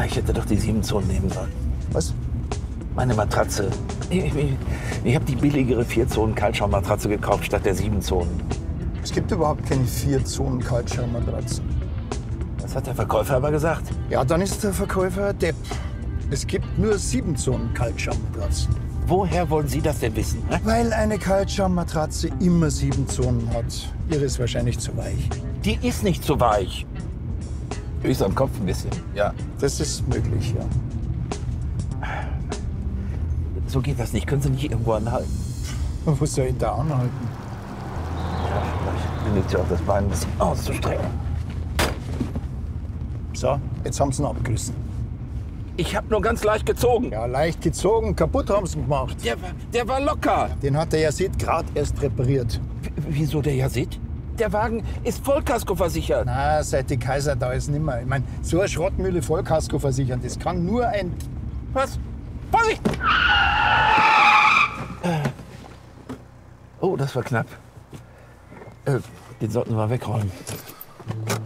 ich hätte doch die 7 Zonen nehmen sollen. Was? Meine Matratze. Ich habe die billigere 4-Zonen-Kaltschaummatratze gekauft statt der 7 Zonen. Es gibt überhaupt keine 4-Zonen-Kaltschaummatratzen. Das hat der Verkäufer aber gesagt. Ja, dann ist der Verkäufer depp. Es gibt nur 7-Zonen-Kaltschaummatratzen. Woher wollen Sie das denn wissen? Ne? Weil eine Kaltschaummatratze immer 7 Zonen hat. Ihre ist wahrscheinlich zu weich. Die ist nicht so weich. Höchst am Kopf ein bisschen, ja. Das ist möglich, ja. So geht das nicht. Können Sie nicht irgendwo anhalten? Und was soll ich da anhalten? Ja, vielleicht genügt ja auch das Bein ein bisschen auszustrecken. So, jetzt haben sie ihn abgerissen. Ich habe nur ganz leicht gezogen. Ja, leicht gezogen, kaputt haben sie ihn gemacht. Der war locker. Den hat der Yazid gerade erst repariert. Wieso der Yazid? Der Wagen ist Vollkasko versichert. Na, seit die Kaiser da ist nimmer. Ich meine, so eine Schrottmühle Vollkasko versichern, das kann nur ein... Was? Vorsicht! Oh, das war knapp. Den sollten wir wegräumen.